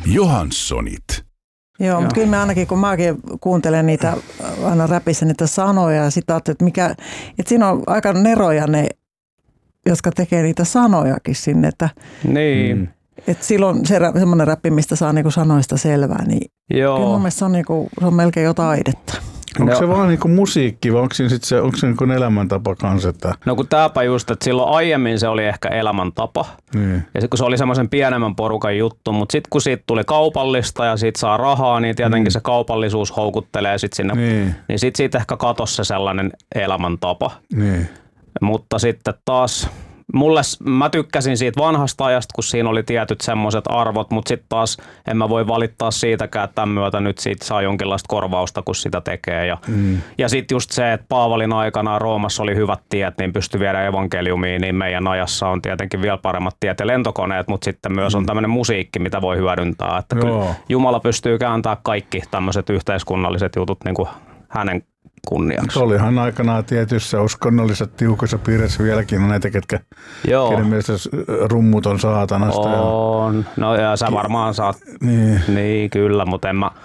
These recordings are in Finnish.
Johanssonit. Joo, mutta kyllä mä ainakin, kun mäkin kuuntelen niitä aina räpissä niitä sanoja ja sitten ajattelin, että siinä on aika neroja ne, jotka tekee niitä sanojakin sinne. Että, että silloin semmoinen räppi, mistä saa niinku sanoista selvää, niin joo. Kyllä mun mielestä se on melkein jo taidetta. Onko se vaan niinku musiikki vai onko se niinku elämäntapa kanssa? No kun tääpä just, että silloin aiemmin se oli ehkä elämäntapa. Niin. Ja sitten kun se oli semmoisen pienemmän porukan juttu, mutta sitten kun siitä tuli kaupallista ja siitä saa rahaa, niin tietenkin se kaupallisuus houkuttelee sit sinne. Niin sitten siitä ehkä katosi se sellainen elämäntapa. Niin. Mutta sitten taas mä tykkäsin siitä vanhasta ajasta, kun siinä oli tietyt semmoiset arvot, mutta sitten taas en mä voi valittaa siitäkään, että tämän myötä nyt siitä saa jonkinlaista korvausta, kun sitä tekee. Ja sitten just se, että Paavalin aikana Roomassa oli hyvät tiet, niin pystyi viedä evankeliumiin, niin meidän ajassa on tietenkin vielä paremmat tiet ja lentokoneet, mutta sitten myös on tämmöinen musiikki, mitä voi hyödyntää. Että kyllä Jumala pystyy kääntämään kaikki tämmöiset yhteiskunnalliset jutut niin kuin hänen kunniaksi. Se olihan aikanaan tietyissä uskonnollisissa tiukoissa piirissä vieläkin on näitä, kenen mielestä rummut on saatanasta. On. No ja sä varmaan saat. Niin kyllä, mutta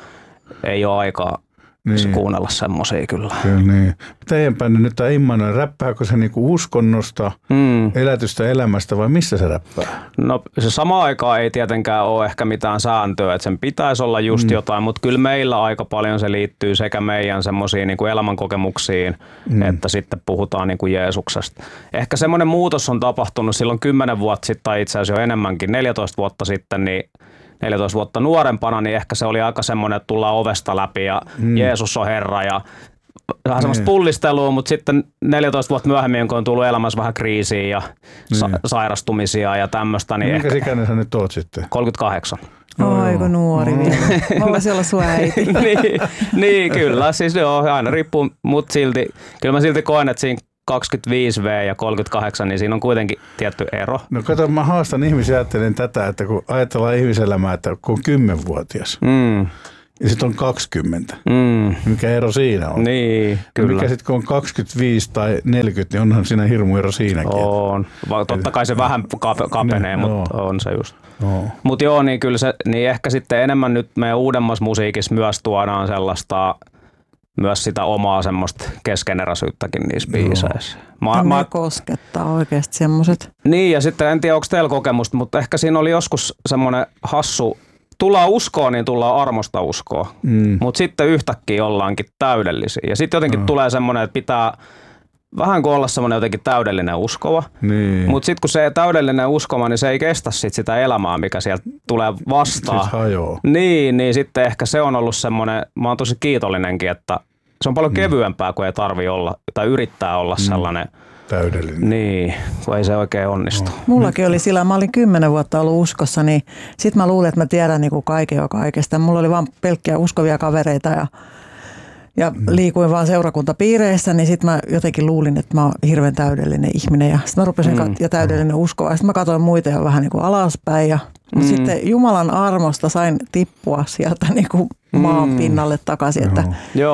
ei ole aikaa kuunnella semmoisia kyllä. Kyllä niin. Teidän päin nyt tämä Immanuel, räppääkö se niinku uskonnosta, elätystä elämästä vai missä se räppää? No se samaan aikaan ei tietenkään ole ehkä mitään sääntöä, että sen pitäisi olla just jotain, mutta kyllä meillä aika paljon se liittyy sekä meidän semmoisiin niinku elämänkokemuksiin, että sitten puhutaan niinku Jeesuksesta. Ehkä semmoinen muutos on tapahtunut silloin 10 vuotta sitten tai itse asiassa jo enemmänkin, 14 vuotta sitten, niin 14 vuotta nuorempana, niin ehkä se oli aika semmoinen, että tullaan ovesta läpi ja Jeesus on Herra ja vähän semmoista pullistelua, mutta sitten 14 vuotta myöhemmin, kun on tullut elämässä vähän kriisiä ja sairastumisia ja tämmöistä. Niin minkä ikäinen sä nyt oot sitten? 38. Aika nuori vielä. Mä voisin olla sun äiti. niin, kyllä. Siis aina riippuu, mutta silti, kyllä mä silti koen, että siinä 25V ja 38, niin siinä on kuitenkin tietty ero. No kato, mä haastan ihmisiä, ajattelen tätä, että kun ajatellaan ihmiselämää, että kun on 10-vuotias ja sitten on 20, mikä ero siinä on? Niin, kyllä. Mikä sitten kun on 25 tai 40, niin onhan siinä hirmu ero siinäkin. On. Totta kai se vähän kapenee, mutta on se just. Mutta joo, niin kyllä se, niin ehkä sitten enemmän nyt meidän uudemmassa musiikissa myös tuodaan sellaista myös sitä omaa semmoista keskeneräisyyttäkin niissä biiseissä. Ne koskettaa oikeasti semmoiset. Niin, ja sitten en tiedä, onko teillä kokemusta, mutta ehkä siinä oli joskus semmoinen hassu, tullaan uskoon, niin tullaan armosta uskoa. Mutta sitten yhtäkkiä ollaankin täydellisiä. Ja sitten jotenkin tulee semmoinen, että pitää vähän kuin olla semmoinen jotenkin täydellinen uskova. Niin. Mutta sitten kun se täydellinen uskoma, niin se ei kestä sitä elämää, mikä sieltä tulee vastaan. Siis hajoaa. Niin sitten ehkä se on ollut semmoinen, mä oon tosi kiitollinenkin, että se on paljon kevyempää, kun ei tarvi olla tai yrittää olla sellainen täydellinen. Niin, kun ei se oikein onnistu. Mullakin oli sillä, mä olin 10 vuotta ollut uskossa, niin sit mä luulin, että mä tiedän niin kuin kaiken jo kaikesta. Mulla oli vaan pelkkiä uskovia kavereita ja liikuin vaan seurakuntapiireissä, niin sitten mä jotenkin luulin, että mä oon hirveän täydellinen ihminen. Ja sitten mä rupesin ja täydellinen uskova. Ja sitten mä katsoin muita jo vähän niin kuin alaspäin. Mutta sitten Jumalan armosta sain tippua sieltä niin kuin maan pinnalle takaisin. Että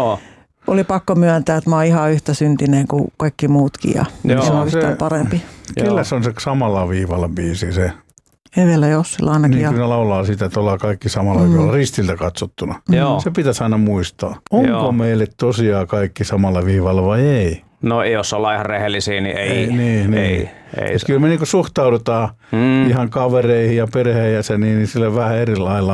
oli pakko myöntää, että mä oon ihan yhtä syntinen kuin kaikki muutkin ja se on yhtään parempi. Kyllä se on se samalla viivalla biisi se. Evellä Jossilla ainakin. Niin kyllä laulaa sitä, että ollaan kaikki samalla viivalla ristiltä katsottuna. Se pitäisi aina muistaa. Onko meille tosiaan kaikki samalla viivalla vai ei? No jos ollaan ihan rehellisiä, niin ei. Kyllä me niinku suhtaudutaan ihan kavereihin ja perheenjäseniin niin sille vähän eri lailla.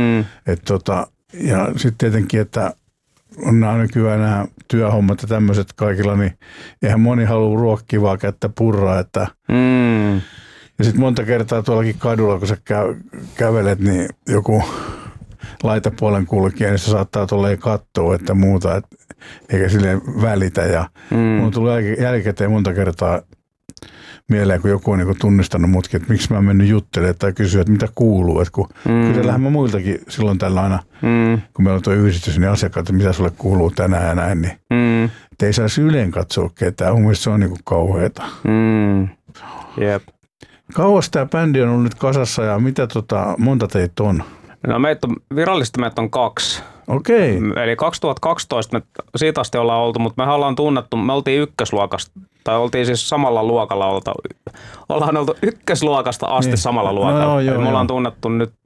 Ja sitten tietenkin, että on nykyään nämä työhommat ja tämmöiset kaikilla, niin eihän moni halua ruokkivaa kättä purraa. Ja sitten monta kertaa tuollakin kadulla, kun sä kävelet, niin joku laitapuolen kulkija, niin se saattaa tolleen katsoa, että muuta, eikä silleen välitä. Ja mulla tulee jälkikäteen monta kertaa mieleen, kun joku on niin tunnistanut mutkin, että miksi mä oon mennyt juttelemaan tai kysyä, että mitä kuuluu. Että kun kysellähän mä muiltakin silloin tällä aina, kun meillä on tuo yhdistys, niin asiakkaat, että mitä sulle kuuluu tänään ja näin, niin ei saisi yleen katsoa ketään. Mun mielestä se on niin kauheata. Jep. Kauas tämä bändi on ollut nyt kasassa ja mitä monta teitä on? No virallisesti meitä on 2. Okei. Eli 2012 me siitä asti ollaan oltu, mutta me ollaan tunnettu, me oltiin ykkösluokasta, tai oltiin siis samalla luokalla, ollaan oltu ykkösluokasta asti samalla luokalla. Me ollaan tunnettu nyt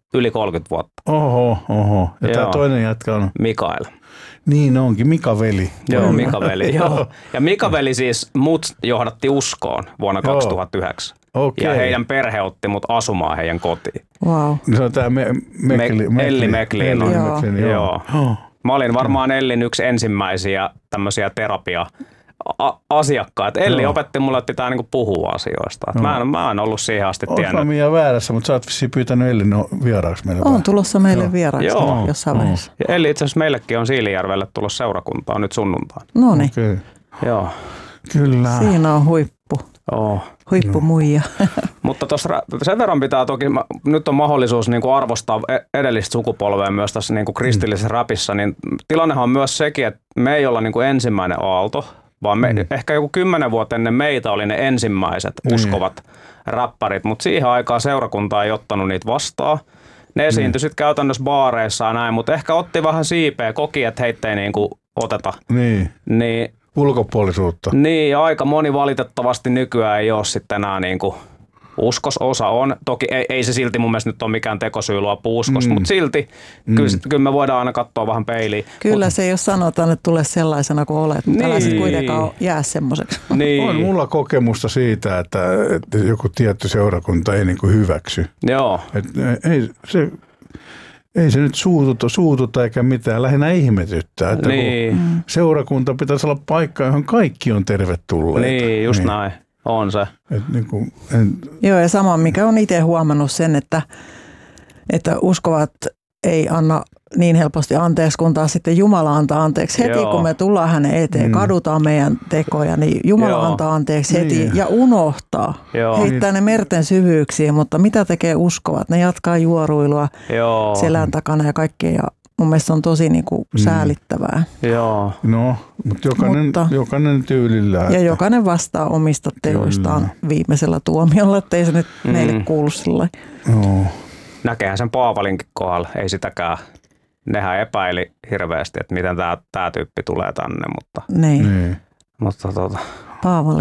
yli 30 vuotta. Oho. Ja tämä toinen jätkä on? Mikael. Niin onkin, Mika-veli. Joo, Mika-veli. Joo. Ja Mika-veli siis mut johdatti uskoon vuonna 2009. Okay. Ja heidän perhe otti mut asumaan heidän kotiin. Wow. Se on tämä Elli Meklin. Joo. Mä olin varmaan Ellin yksi ensimmäisiä tämmöisiä terapia-asiakkaita. Elli opetti mulle, että pitää niinku puhua asioista. Mä en ollut siihen asti tiennyt. Oletko mä väärässä, mutta sä oot vissiin pyytänyt Ellin vieraaksi meille. On tulossa meille vieraaksi jossain vaiheessa. Ja Elli itse asiassa meillekin on Siilijärvelle tulossa seurakuntaan nyt sunnuntaan. Noniin. Okay. Joo. Kyllä. Siinä on huippu. Huippumuija. Mutta tuossa sen verran pitää toki, nyt on mahdollisuus niin kuin arvostaa edellistä sukupolvea myös tässä niin kuin kristillisessä rapissa, niin tilannehan on myös sekin, että me ei olla niin kuin ensimmäinen aalto, vaan ehkä joku 10 vuotta ennen meitä oli ne ensimmäiset uskovat räppärit, mutta siihen aikaan seurakunta ei ottanut niitä vastaan. Ne esiintyi sitten käytännössä baareissa ja näin, mutta ehkä otti vähän siipeä, koki, että heitä ei niin kuin oteta. Niin ulkopuolisuutta. Niin, ja aika moni valitettavasti nykyään ei ole sitten enää niin kuin uskososa on. Toki ei se silti mun mielestä nyt ole mikään tekosyy luopua uskosta, mutta silti kyllä me voidaan aina katsoa vähän peiliin. Kyllä se, jos sanotaan, että tule sellaisena kuin olet, mutta älä sitten kuitenkaan jää semmoiseksi. Niin. On mulla kokemusta siitä, että joku tietty seurakunta ei niin kuin hyväksy. Joo. Ei se nyt suututa eikä mitään, lähinnä ihmetyttää, että seurakunta pitäisi olla paikka, johon kaikki on tervetulleita. Niin, just näin. On se. Joo, ja sama, mikä on itse huomannut sen, että uskovat ei anna niin helposti anteeksi, kun taas sitten Jumala antaa anteeksi heti, kun me tullaan hänen eteen, kadutaan meidän tekoja, niin Jumala antaa anteeksi heti ja unohtaa. Heittää ne merten syvyyksiin, mutta mitä tekee uskovat? Ne jatkaa juoruilua selän takana ja kaikkea, ja mun mielestä on tosi niinku säälittävää. Joo. No, mutta jokainen tyylillään. Ja jokainen vastaa omista teoistaan viimeisellä tuomiolla, ettei se nyt meille kuulu sillä lailla. Näkehän sen Paavalinkin kohdalla, ei sitäkään. Nehän epäili hirveästi, että miten tämä tyyppi tulee tänne, mutta Niin. Mutta Paavali